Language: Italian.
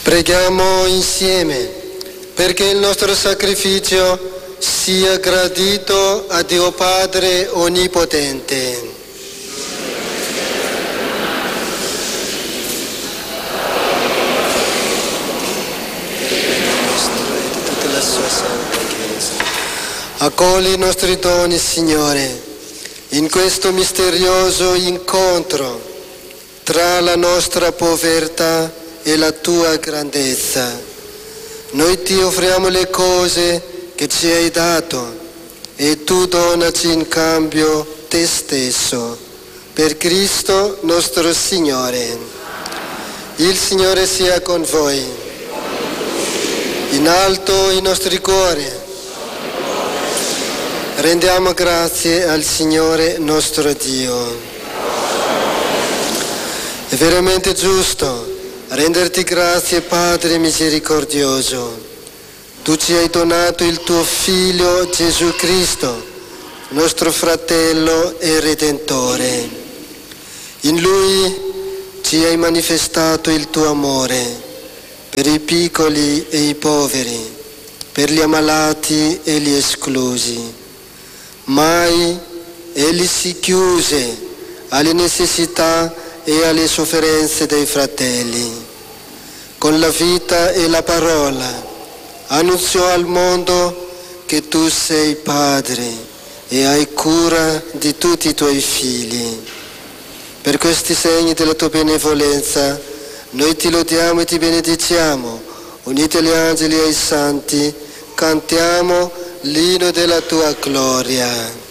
Preghiamo insieme perché il nostro sacrificio sia gradito a Dio Padre Onnipotente. Accogli i nostri doni, Signore, in questo misterioso incontro tra la nostra povertà e la tua grandezza. Noi ti offriamo le cose che ci hai dato e tu donaci in cambio te stesso, per Cristo nostro Signore. Il Signore sia con voi. In alto i nostri cuori. Rendiamo grazie al Signore nostro Dio. È veramente giusto renderti grazie, Padre misericordioso. Tu ci hai donato il tuo Figlio Gesù Cristo, nostro fratello e Redentore. In Lui ci hai manifestato il tuo amore per i piccoli e i poveri, per gli ammalati e gli esclusi. Mai Egli si chiuse alle necessità e alle sofferenze dei fratelli. Con la vita e la parola annunziò al mondo che tu sei Padre e hai cura di tutti i tuoi figli. Per questi segni della tua benevolenza noi ti lodiamo e ti benediciamo. Uniti agli angeli e ai santi cantiamo l'inno della tua gloria.